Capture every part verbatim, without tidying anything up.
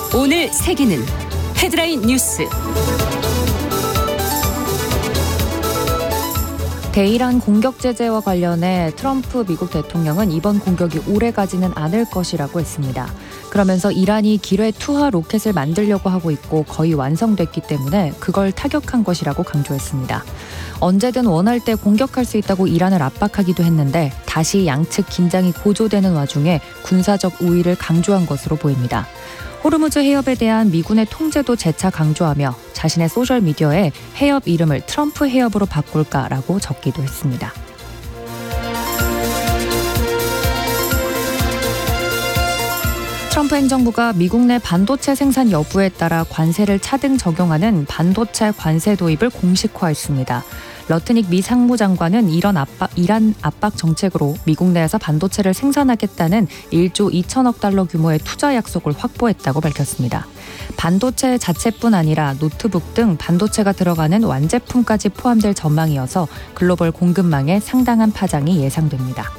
오늘 세계는 헤드라인 뉴스. 대이란 공격 제재와 관련해 트럼프 미국 대통령은 이번 공격이 오래가지는 않을 것이라고 했습니다. 그러면서 이란이 기뢰 투하 로켓을 만들려고 하고 있고 거의 완성됐기 때문에 그걸 타격한 것이라고 강조했습니다. 언제든 원할 때 공격할 수 있다고 이란을 압박하기도 했는데 다시 양측 긴장이 고조되는 와중에 군사적 우위를 강조한 것으로 보입니다. 호르무즈 해협에 대한 미군의 통제도 재차 강조하며 자신의 소셜미디어에 해협 이름을 트럼프 해협으로 바꿀까라고 적기도 했습니다. 트럼프 행정부가 미국 내 반도체 생산 여부에 따라 관세를 차등 적용하는 반도체 관세 도입을 공식화했습니다. 러트닉 미 상무장관은 이런 압박, 이란 압박 정책으로 미국 내에서 반도체를 생산하겠다는 일조 이천억 달러 규모의 투자 약속을 확보했다고 밝혔습니다. 반도체 자체뿐 아니라 노트북 등 반도체가 들어가는 완제품까지 포함될 전망이어서 글로벌 공급망에 상당한 파장이 예상됩니다.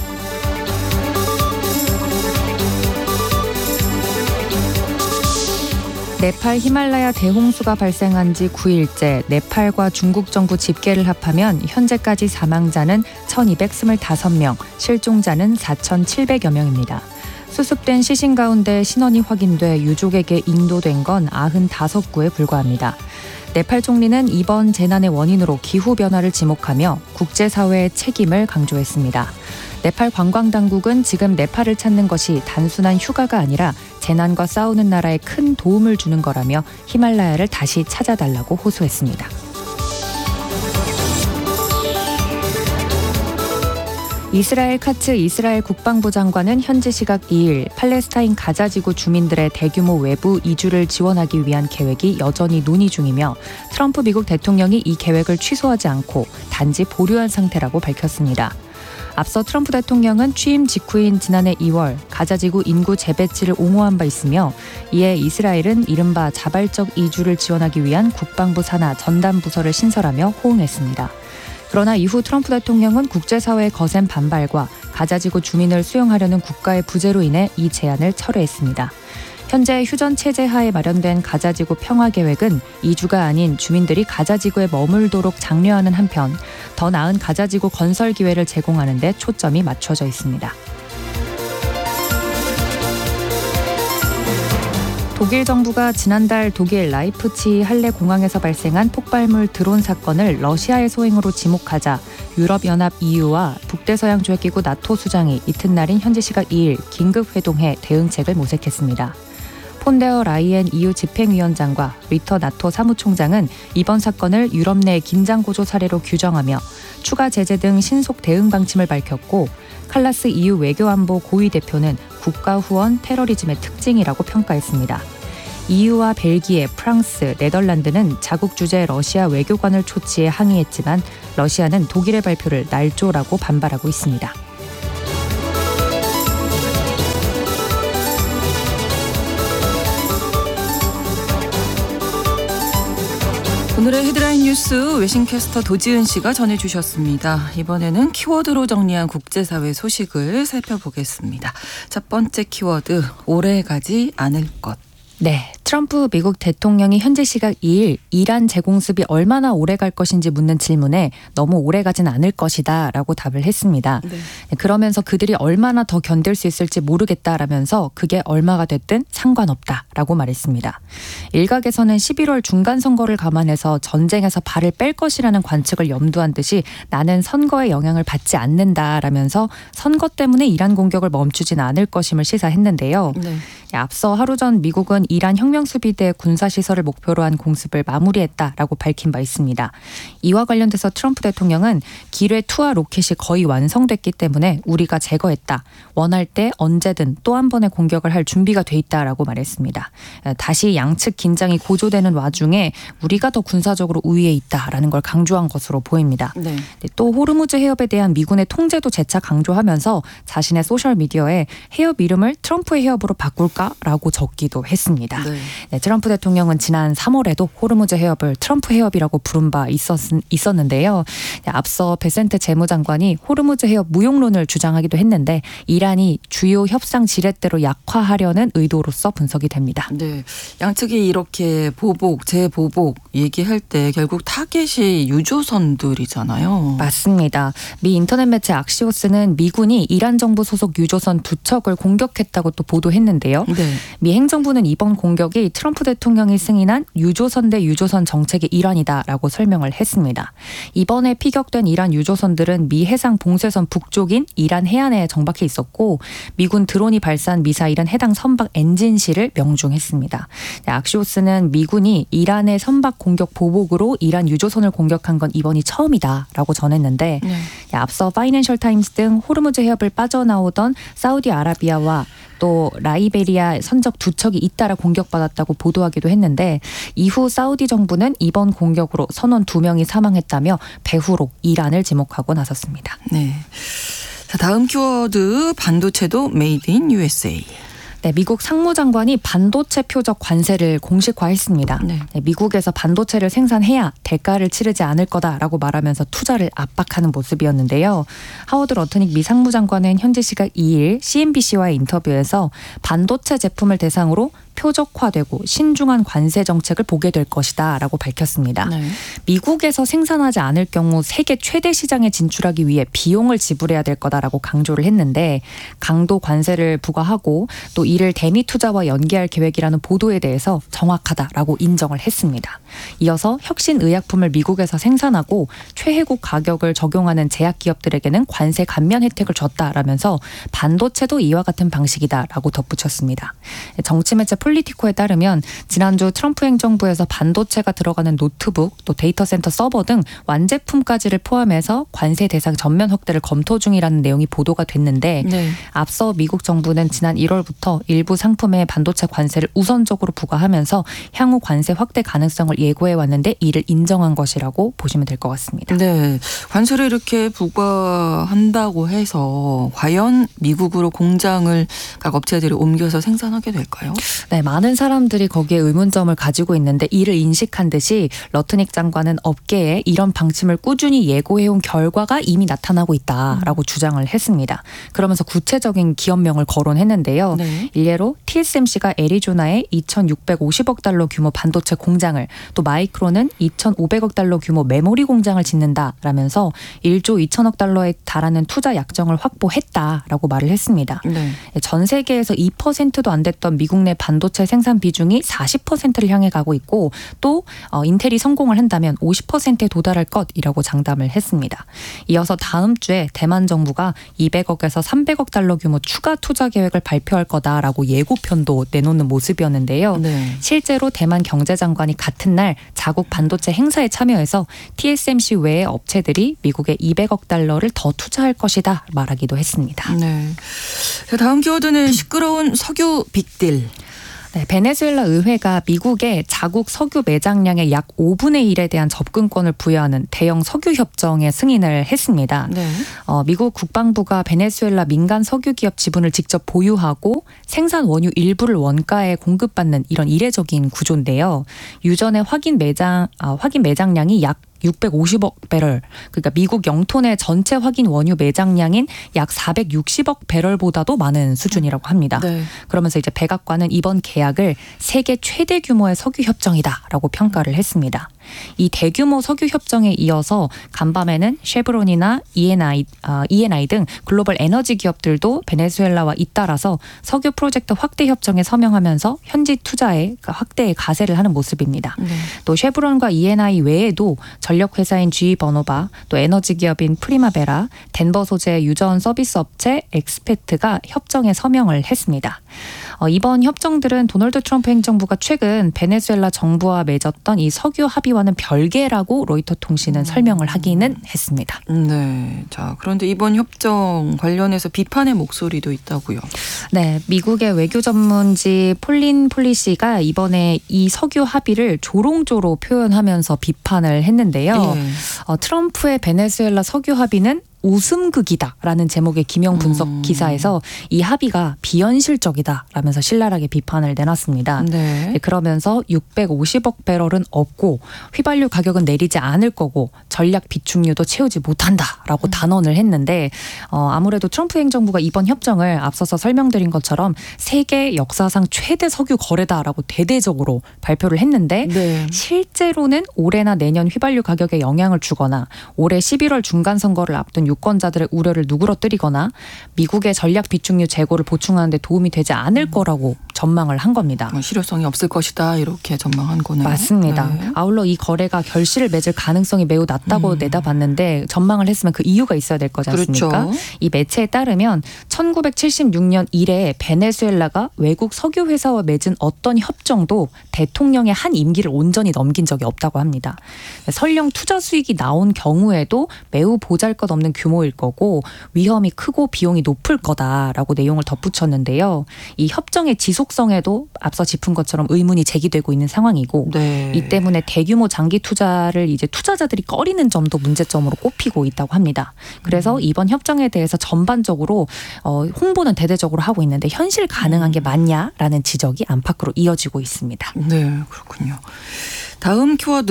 네팔 히말라야 대홍수가 발생한 지 구일째 네팔과 중국 정부 집계를 합하면 현재까지 사망자는 천이백이십오 명, 실종자는 사천칠백여 명입니다. 수습된 시신 가운데 신원이 확인돼 유족에게 인도된 건 구십오 구에 불과합니다. 네팔 총리는 이번 재난의 원인으로 기후변화를 지목하며 국제사회의 책임을 강조했습니다. 네팔 관광당국은 지금 네팔을 찾는 것이 단순한 휴가가 아니라 재난과 싸우는 나라에 큰 도움을 주는 거라며 히말라야를 다시 찾아달라고 호소했습니다. 이스라엘 카츠 이스라엘 국방부 장관은 현지 시각 이일 팔레스타인 가자지구 주민들의 대규모 외부 이주를 지원하기 위한 계획이 여전히 논의 중이며 트럼프 미국 대통령이 이 계획을 취소하지 않고 단지 보류한 상태라고 밝혔습니다. 앞서 트럼프 대통령은 취임 직후인 지난해 이월 가자지구 인구 재배치를 옹호한 바 있으며 이에 이스라엘은 이른바 자발적 이주를 지원하기 위한 국방부 산하 전담 부서를 신설하며 호응했습니다. 그러나 이후 트럼프 대통령은 국제사회의 거센 반발과 가자지구 주민을 수용하려는 국가의 부재로 인해 이 제안을 철회했습니다. 현재 휴전 체제 하에 마련된 가자지구 평화계획은 이주가 아닌 주민들이 가자지구에 머물도록 장려하는 한편 더 나은 가자지구 건설 기회를 제공하는 데 초점이 맞춰져 있습니다. 독일 정부가 지난달 독일 라이프치히 할레 공항에서 발생한 폭발물 드론 사건을 러시아의 소행으로 지목하자 유럽연합 이유와 북대서양조약기구 나토 수장이 이튿날인 현지 시각 이일 긴급 회동해 대응책을 모색했습니다. 폰데어 라이엔 이유 집행위원장과 리터 나토 사무총장은 이번 사건을 유럽 내 긴장고조 사례로 규정하며 추가 제재 등 신속 대응 방침을 밝혔고 칼라스 이유 외교안보 고위 대표는 국가 후원 테러리즘의 특징이라고 평가했습니다. 이유와 벨기에, 프랑스, 네덜란드는 자국 주재 러시아 외교관을 초치해 항의했지만 러시아는 독일의 발표를 날조라고 반발하고 있습니다. 오늘의 헤드라인 뉴스 외신캐스터 도지은 씨가 전해주셨습니다. 이번에는 키워드로 정리한 국제사회 소식을 살펴보겠습니다. 첫 번째 키워드, 오래가지 않을 것. 네, 트럼프 미국 대통령이 현재 시각 이일 이란 재공습이 얼마나 오래 갈 것인지 묻는 질문에 너무 오래 가진 않을 것이다 라고 답을 했습니다. 네. 그러면서 그들이 얼마나 더 견딜 수 있을지 모르겠다라면서 그게 얼마가 됐든 상관없다라고 말했습니다. 일각에서는 십일월 중간선거를 감안해서 전쟁에서 발을 뺄 것이라는 관측을 염두한 듯이 나는 선거에 영향을 받지 않는다라면서 선거 때문에 이란 공격을 멈추진 않을 것임을 시사했는데요. 네. 앞서 하루 전 미국은 이란 혁명수비대 군사시설을 목표로 한 공습을 마무리했다라고 밝힌 바 있습니다. 이와 관련돼서 트럼프 대통령은 기뢰 투하 로켓이 거의 완성됐기 때문에 우리가 제거했다. 원할 때 언제든 또 한 번의 공격을 할 준비가 돼 있다라고 말했습니다. 다시 양측 긴장이 고조되는 와중에 우리가 더 군사적으로 우위에 있다라는 걸 강조한 것으로 보입니다. 네. 또 호르무즈 해협에 대한 미군의 통제도 재차 강조하면서 자신의 소셜미디어에 해협 이름을 트럼프의 해협으로 바꿀까? 라고 적기도 했습니다. 네. 네, 트럼프 대통령은 지난 삼월에도 호르무즈 해협을 트럼프 해협이라고 부른 바 있었, 있었는데요. 네, 앞서 베센트 재무장관이 호르무즈 해협 무용론을 주장하기도 했는데 이란이 주요 협상 지렛대로 약화하려는 의도로서 분석이 됩니다. 네, 양측이 이렇게 보복, 재보복 얘기할 때 결국 타겟이 유조선들이잖아요. 맞습니다. 미 인터넷 매체 악시오스는 미군이 이란 정부 소속 유조선 두 척을 공격했다고 또 보도했는데요. 네. 미 행정부는 이번 공격이 트럼프 대통령이 승인한 유조선 대 유조선 정책의 일환이다라고 설명을 했습니다. 이번에 피격된 이란 유조선들은 미 해상 봉쇄선 북쪽인 이란 해안에 정박해 있었고 미군 드론이 발사한 미사일은 해당 선박 엔진실을 명중했습니다. 악시오스는 미군이 이란의 선박 공격 보복으로 이란 유조선을 공격한 건 이번이 처음이다라고 전했는데 네. 앞서 파이낸셜 타임스 등 호르무즈 해협을 빠져나오던 사우디아라비아와 또 라이베리아 선적 두 척이 잇따라 공격받았다고 보도하기도 했는데 이후 사우디 정부는 이번 공격으로 선원 두 명이 사망했다며 배후로 이란을 지목하고 나섰습니다. 네. 자, 다음 키워드 반도체도 메이드 인 유에스에이. 네, 미국 상무장관이 반도체 표적 관세를 공식화했습니다. 네. 네, 미국에서 반도체를 생산해야 대가를 치르지 않을 거다라고 말하면서 투자를 압박하는 모습이었는데요. 하워드 러트닉 미 상무장관은 현지 시각 이 일 씨엔비씨와의 인터뷰에서 반도체 제품을 대상으로 표적화되고 신중한 관세 정책을 보게 될 것이다 라고 밝혔습니다. 네. 미국에서 생산하지 않을 경우 세계 최대 시장에 진출하기 위해 비용을 지불해야 될 거다라고 강조를 했는데 강도 관세를 부과하고 또 이를 대미 투자와 연계할 계획이라는 보도에 대해서 정확하다라고 인정을 했습니다. 이어서 혁신 의약품을 미국에서 생산하고 최혜국 가격을 적용하는 제약 기업들에게는 관세 감면 혜택을 줬다라면서 반도체도 이와 같은 방식이다라고 덧붙였습니다. 정치 매체 폴리티코에 따르면 지난주 트럼프 행정부에서 반도체가 들어가는 노트북 또 데이터 센터 서버 등 완제품까지를 포함해서 관세 대상 전면 확대를 검토 중이라는 내용이 보도가 됐는데 네. 앞서 미국 정부는 지난 일월부터 일부 상품에 반도체 관세를 우선적으로 부과하면서 향후 관세 확대 가능성을 예고해 왔는데 이를 인정한 것이라고 보시면 될 것 같습니다. 네, 관세를 이렇게 부과한다고 해서 과연 미국으로 공장을 각 업체들이 옮겨서 생산하게 될까요? 네, 많은 사람들이 거기에 의문점을 가지고 있는데 이를 인식한 듯이 러트닉 장관은 업계에 이런 방침을 꾸준히 예고해온 결과가 이미 나타나고 있다라고 음. 주장을 했습니다. 그러면서 구체적인 기업명을 거론했는데요. 네. 일례로 티에스엠씨가 애리조나에 이천육백오십억 달러 규모 반도체 공장을 또 마이크론은 이천오백억 달러 규모 메모리 공장을 짓는다라면서 일조 이천억 달러에 달하는 투자 약정을 확보했다라고 말을 했습니다. 네. 전 세계에서 이 퍼센트도 안 됐던 미국 내 반도체 생산 비중이 사십 퍼센트를 향해 가고 있고 또 어, 인텔이 성공을 한다면 오십 퍼센트에 도달할 것이라고 장담을 했습니다. 이어서 다음 주에 대만 정부가 이백억에서 삼백억 달러 규모 추가 투자 계획을 발표할 거다라고 예고편도 내놓는 모습이었는데요. 네. 실제로 대만 경제장관이 같은 날 자국 반도체 행사에 참여해서 티에스엠씨 외의 업체들이 미국에 이백억 달러를 더 투자할 것이다 말하기도 했습니다. 네. 다음 키워드는 시끄러운 석유 빅딜. 네, 베네수엘라 의회가 미국의 자국 석유 매장량의 약 오분의 일에 대한 접근권을 부여하는 대형 석유 협정에 승인을 했습니다. 네. 어, 미국 국방부가 베네수엘라 민간 석유 기업 지분을 직접 보유하고 생산 원유 일부를 원가에 공급받는 이런 이례적인 구조인데요. 유전의 확인 매장 아, 확인 매장량이 약 육백오십억 배럴, 그러니까 미국 영토 내 전체 확인 원유 매장량인 약 사백육십억 배럴보다도 많은 수준이라고 합니다. 네. 그러면서 이제 백악관은 이번 계약을 세계 최대 규모의 석유 협정이다라고 평가를 했습니다. 이 대규모 석유 협정에 이어서 간밤에는 쉐브론이나 이엔아이, 아, 이엔아이 등 글로벌 에너지 기업들도 베네수엘라와 잇따라서 석유 프로젝트 확대 협정에 서명하면서 현지 투자에 확대에 가세를 하는 모습입니다. 네. 또 쉐브론과 이엔아이 외에도 전력회사인 지버노바, 또 에너지 기업인 프리마베라, 덴버 소재 유전 서비스 업체 엑스페트가 협정에 서명을 했습니다. 어, 이번 협정들은 도널드 트럼프 행정부가 최근 베네수엘라 정부와 맺었던 이 석유 합의와는 별개라고 로이터 통신은 음. 설명을 하기는 했습니다. 네, 자 그런데 이번 협정 관련해서 비판의 목소리도 있다고요. 네, 미국의 외교 전문지 폴린 폴리시가 이번에 이 석유 합의를 조롱조로 표현하면서 비판을 했는데요. 네. 어, 트럼프의 베네수엘라 석유 합의는 웃음극이다라는 제목의 기명 분석 음. 기사에서 이 합의가 비현실적이다라면서 신랄하게 비판을 내놨습니다. 네. 네, 그러면서 육백오십억 배럴은 없고 휘발유 가격은 내리지 않을 거고 전략 비축유도 채우지 못한다라고 음. 단언을 했는데 어, 아무래도 트럼프 행정부가 이번 협정을 앞서서 설명드린 것처럼 세계 역사상 최대 석유 거래다라고 대대적으로 발표를 했는데 네. 실제로는 올해나 내년 휘발유 가격에 영향을 주거나 올해 십일월 중간 선거를 앞둔 유권자들의 우려를 누그러뜨리거나 미국의 전략 비축유 재고를 보충하는 데 도움이 되지 않을 거라고 전망을 한 겁니다. 뭐 실효성이 없을 것이다 이렇게 전망한 거네요. 맞습니다. 네. 아울러 이 거래가 결실을 맺을 가능성이 매우 낮다고 음. 내다봤는데 전망을 했으면 그 이유가 있어야 될 거지 않습니까? 그렇죠. 이 매체에 따르면 천구백칠십육 년 이래 베네수엘라가 외국 석유 회사와 맺은 어떤 협정도 대통령의 한 임기를 온전히 넘긴 적이 없다고 합니다. 설령 투자 수익이 나온 경우에도 매우 보잘것없는 규모일 거고 위험이 크고 비용이 높을 거다라고 내용을 덧붙였는데요. 이 협정의 지속성에도 앞서 짚은 것처럼 의문이 제기되고 있는 상황이고 네. 이 때문에 대규모 장기 투자를 이제 투자자들이 꺼리는 점도 문제점으로 꼽히고 있다고 합니다. 그래서 이번 협정에 대해서 전반적으로 어, 홍보는 대대적으로 하고 있는데 현실 가능한 게 맞냐라는 지적이 안팎으로 이어지고 있습니다. 네, 그렇군요. 다음 키워드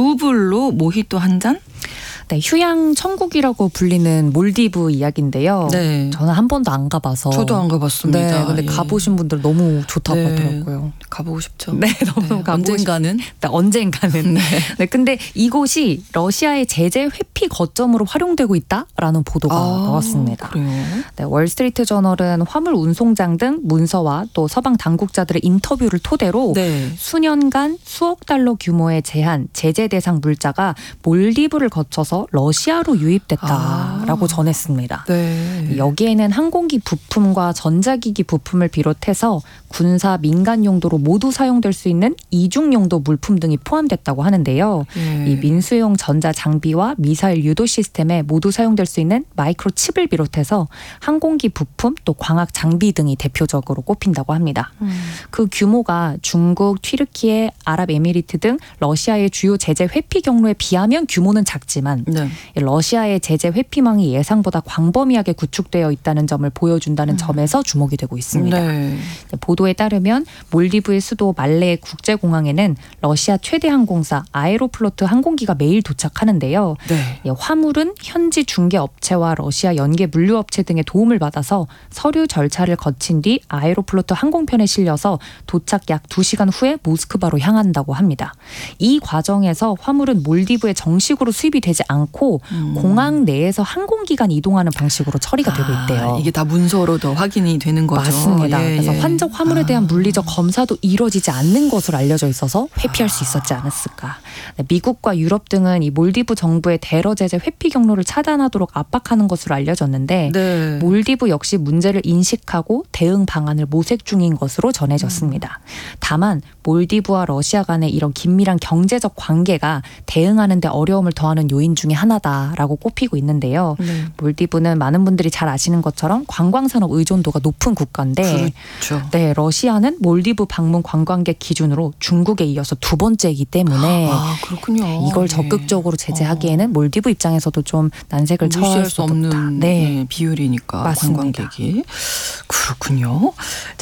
루블로 모히또 한 잔? 네, 휴양 천국이라고 불리는 몰디브 이야기인데요. 네. 저는 한 번도 안 가봐서. 저도 안 가봤습니다. 네, 근데 예. 가보신 분들 너무 좋다고 네. 하더라고요. 가보고 싶죠. 네, 너무 네, 가보고 언젠가는. 싶... 네, 언젠가는. 네. 네, 근데 이곳이 러시아의 제재 회피 거점으로 활용되고 있다라는 보도가 아, 나왔습니다. 그래요? 네, 월스트리트 저널은 화물 운송장 등 문서와 또 서방 당국자들의 인터뷰를 토대로 네. 수년간 수억 달러 규모의 제한, 제재 대상 물자가 몰디브를 거쳐서 러시아로 유입됐다라고 아. 전했습니다. 네. 여기에는 항공기 부품과 전자기기 부품을 비롯해서 군사 민간 용도로 모두 사용될 수 있는 이중 용도 물품 등이 포함됐다고 하는데요. 예. 이 민수용 전자 장비와 미사일 유도 시스템에 모두 사용될 수 있는 마이크로칩을 비롯해서 항공기 부품 또 광학 장비 등이 대표적으로 꼽힌다고 합니다. 음. 그 규모가 중국, 튀르키예, 아랍에미리트 등 러시아의 주요 제재 회피 경로에 비하면 규모는 작지만 네. 러시아의 제재 회피망이 예상보다 광범위하게 구축되어 있다는 점을 보여준다는 음. 점에서 주목이 되고 있습니다. 네. 보도에 따르면 몰디브의 수도 말레 국제공항에는 러시아 최대 항공사 아에로플로트 항공기가 매일 도착하는데요. 네. 화물은 현지 중개업체와 러시아 연계 물류업체 등의 도움을 받아서 서류 절차를 거친 뒤 아에로플로트 항공편에 실려서 도착 약 두 시간 후에 모스크바로 향한다고 합니다. 이 과정에서 화물은 몰디브에 정식으로 수입이 되지 않고 음. 공항 내에서 항공기간 이동하는 방식으로 처리가 되고 있대요. 아, 이게 다 문서로 더 확인이 되는 거죠. 맞습니다. 예, 그래서 예. 환적 화물에 대한 아. 물리적 검사도 이루어지지 않는 것으로 알려져 있어서 회피할 수 있었지 않았을까. 네, 미국과 유럽 등은 이 몰디브 정부의 대러 제재 회피 경로를 차단하도록 압박하는 것으로 알려졌는데 네. 몰디브 역시 문제를 인식하고 대응 방안을 모색 중인 것으로 전해졌습니다. 다만 몰디브와 러시아 간의 이런 긴밀한 경제적 관계가 대응하는 데 어려움을 더하는 요인 중에 하나다라고 꼽히고 있는데요. 네. 몰디브는 많은 분들이 잘 아시는 것처럼 관광산업 의존도가 높은 국가인데 그렇죠. 네, 러시아는 몰디브 방문 관광객 기준으로 중국에 이어서 두 번째이기 때문에 아, 그렇군요. 이걸 예. 적극적으로 제재하기에는 몰디브 입장에서도 좀 난색을 처할 무시할 수 수도 없다. 없는 네. 예, 비율이니까 맞습니다. 관광객이. 그렇군요. 자,